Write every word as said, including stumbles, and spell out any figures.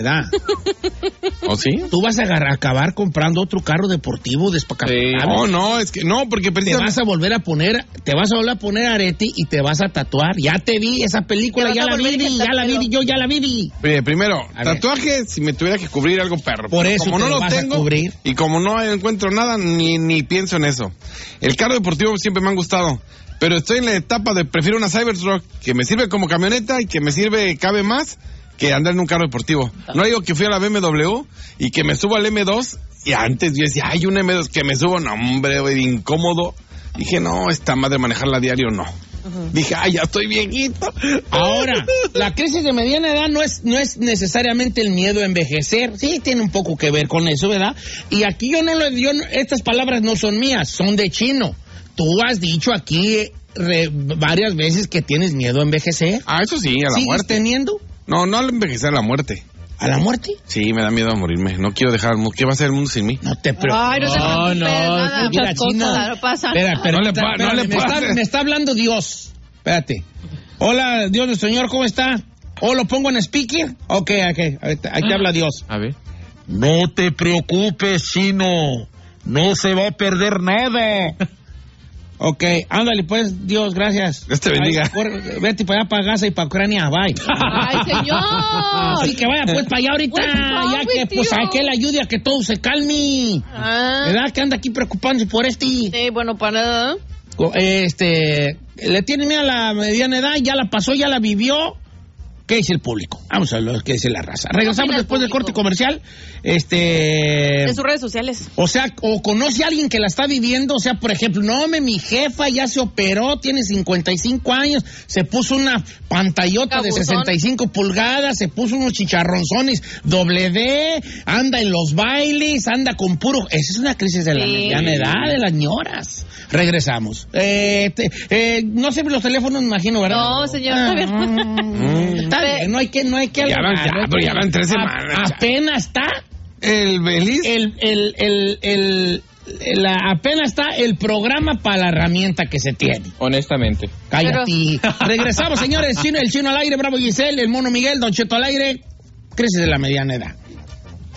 edad. ¿O sí? Tú vas a agarrar, acabar comprando otro carro deportivo despacabado. Sí. No, no, es que no, porque te vas a volver a poner, te vas a volver a poner arete y te vas a tatuar. Ya te vi esa película, ya la vi, ya la vi, yo ya la vi. Primero, tatuaje, si me tuviera que cubrir algo perro. Por eso como no lo lo vas tengo a cubrir. Y como no encuentro nada, ni, ni pienso en eso. El carro deportivo siempre me han gustado. Pero estoy en la etapa de prefiero una Cybertruck que me sirve como camioneta y que me sirve, cabe más, que andar en un carro deportivo. No digo que fui a la B M W y que me subo al M dos y antes yo decía, hay un M dos que me subo, no hombre, güey, incómodo. Dije, no, esta madre manejarla a diario, no. Uh-huh. Dije, ay, ya estoy viejito. Ahora, la crisis de mediana edad no es, no es necesariamente el miedo a envejecer. Sí, tiene un poco que ver con eso, ¿verdad? Y aquí yo no lo yo, estas palabras no son mías, son de Chino. Tú has dicho aquí re, varias veces que tienes miedo a envejecer. Ah, eso sí, a la ¿Sigues muerte. teniendo? No, no al envejecer, a la muerte. ¿A la muerte? Sí, me da miedo a morirme. No quiero dejar... ¿Qué va a hacer el mundo sin mí? No te preocupes. Ay, no te preocupes, no, nada. Mira, Muchas Chino. cosas, no pasa. Espera, espera, no le, espera, pa, espera, no le me, está, me está hablando Dios. Espérate. Hola, Dios nuestro Señor, ¿cómo está? ¿O lo pongo en speaker? Ok, ok. Ahí te, ahí te habla Dios. A ver. No te preocupes, Chino. No se va a perder nada. Ok, ándale pues, Dios, gracias. Dios te bendiga. Ay, corre, vete para allá, para Gaza y para Ucrania, bye. ¡Ay, señor! Sí, que vaya pues para allá ahorita, ya que pues hay que le ayude a que todo se calme. Ah. ¿Verdad? Que anda aquí preocupándose por este. Sí, bueno, para nada. Este, le tiene miedo a la mediana edad, ya la pasó, ya la vivió. ¿Qué dice el público? Vamos a ver qué dice la raza. Regresamos después del corte comercial. Este... De sus redes sociales. O sea, o conoce a alguien que la está viviendo. O sea, por ejemplo, no, me, mi jefa ya se operó, tiene cincuenta y cinco años, se puso una pantallota Cabuzón. de sesenta y cinco pulgadas, se puso unos chicharronzones doble D, anda en los bailes, anda con puro... Esa es una crisis de la sí. mediana edad, de las ñoras. Regresamos. Eh, te, eh, no sé los teléfonos, me imagino, ¿verdad? No, señor, está bien. Mm, está bien, no hay que, no hay que... Ya van, ya, pero ya van tres semanas. A, apenas está... El Belis. El, el, el, el, el, la, apenas está el programa para la herramienta que se tiene. Honestamente. Cállate. Pero... Regresamos, señores. Chino, el Chino al aire, Bravo Giselle, el Mono Miguel, Don Cheto al aire. Crisis de la mediana edad.